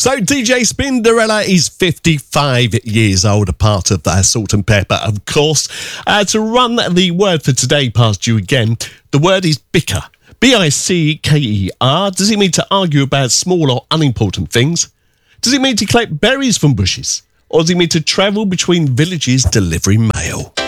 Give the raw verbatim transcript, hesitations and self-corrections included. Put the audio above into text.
So D J Spinderella is fifty-five years old, a part of the Salt and Pepper, of course. Uh, to run the word for today past you again, the word is bicker. B I C K E R. Does it mean to argue about small or unimportant things? Does it mean to collect berries from bushes? Or does it mean to travel between villages delivering mail?